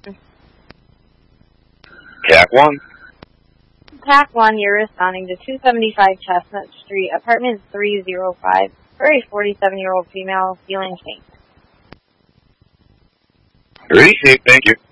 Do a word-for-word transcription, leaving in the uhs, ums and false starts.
T A C one. T A C one, you're responding to two seventy-five Chestnut Street, apartment three oh five, for a forty-seven-year-old female feeling faint. Receipt, thank you.